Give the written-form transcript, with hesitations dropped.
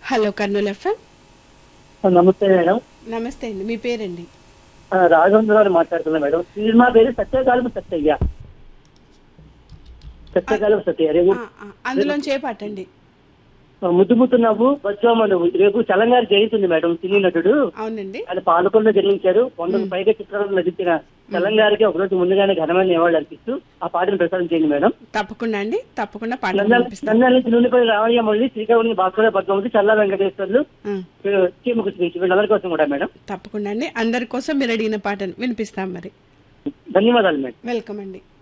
Hello Kurnool FM. నమస్తే madam. నమస్తే అండి, మీ పేరండి? రాఘవేంద్ర గారు మాట్లాడుతున్నా మేడం. సినిమా పేరు సత్యకాలపు సత్యయ్య. సత్యకాలపు సత్యయ్య. రేపు అందులోంచి ఏ పాట అండి? ముద్దు ముద్దు నవ్వు బజ్జోమ నువ్వు. రేపు చలంగారి జయంతి మేడం. సినీ నటుడు అవునండి. ఆయన పాలకొండలో జన్మించారు. 100కు పైగా చిత్రాలను నటించిన చలంగారికి ఒక రోజు ముందుగానే ఘనమైన నివాళులు అర్పిస్తూ ఆ పాటను ప్రసారం చేయండి మేడం. తప్పకుండా అండి, తప్పకుండా పాట నంద్యాల నుంచి నూనెపల్లి రామయ్య మళ్ళీ శ్రీకాకుళం భాస్కర పద్మావతి చల్లా వెంకటేశ్వర్లు చీమకు స్పీచ్ వీళ్ళందరి కోసం కూడా మేడం. తప్పకుండా అండి, అందరి కోసం మీరు అడిగిన పాటను వినిపిస్తాం మరి. ధన్యవాదాలు మేడం. వెల్కమ్ అండి.